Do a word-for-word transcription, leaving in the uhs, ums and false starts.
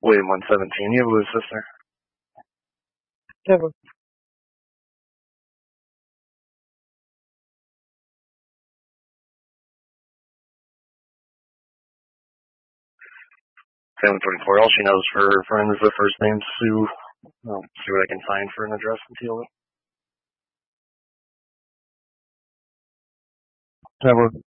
William one seventeen. You have a little sister. Never. seven thirty-four. All she knows for her friend is the first name Sue. I'll see what I can find for an address in Teal. Never.